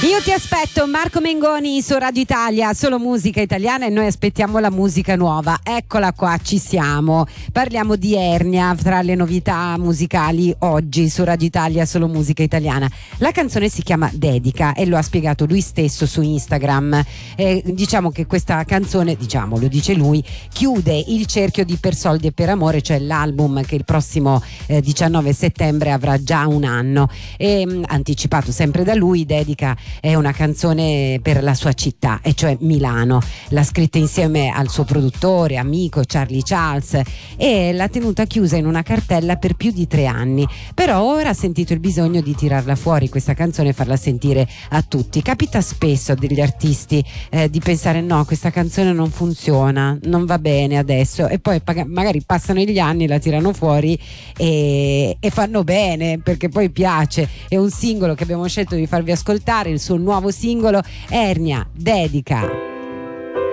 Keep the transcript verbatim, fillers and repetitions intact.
Io ti aspetto, Marco Mengoni su Radio Italia, solo musica italiana, e noi aspettiamo la musica nuova. Eccola qua, ci siamo. Parliamo di Ernia tra le novità musicali oggi su Radio Italia, solo musica italiana. La canzone si chiama Dedica e lo ha spiegato lui stesso su Instagram. Eh, diciamo che questa canzone, diciamo, lo dice lui, chiude il cerchio di Per Soldi e Per Amore, cioè l'album che il prossimo eh, diciannove settembre avrà già un anno. E, mh, anticipato sempre da lui, Dedica è una canzone per la sua città, e cioè Milano. L'ha scritta insieme al suo produttore, amico Charlie Charles, e l'ha tenuta chiusa in una cartella per più di tre anni. Però ora ha sentito il bisogno di tirarla fuori questa canzone e farla sentire a tutti. Capita spesso a degli artisti eh, di pensare: no, questa canzone non funziona, non va bene adesso, e poi magari passano gli anni, la tirano fuori e, e fanno bene, perché poi piace. È un singolo che abbiamo scelto di farvi ascoltare, il suo nuovo singolo Ernia, Dedica.